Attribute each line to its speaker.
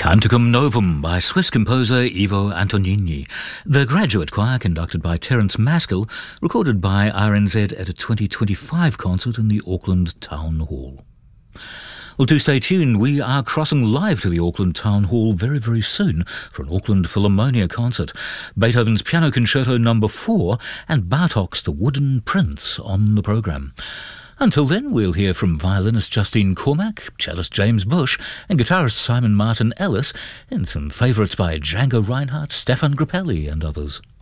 Speaker 1: Canticum Novum by Swiss composer Ivo Antonini. The Graduate Choir, conducted by Terence Maskell, recorded by RNZ at a 2025 concert in the Auckland Town Hall. Well, do stay tuned. We are crossing live to the Auckland Town Hall very, very soon for an Auckland Philharmonia concert. Beethoven's Piano Concerto No. 4 and Bartók's The Wooden Prince on the programme. Until then, we'll hear from violinist Justine Cormack, cellist James Bush, and guitarist Simon Martin Ellis, and some favourites by Django Reinhardt, Stefan Grappelli, and others.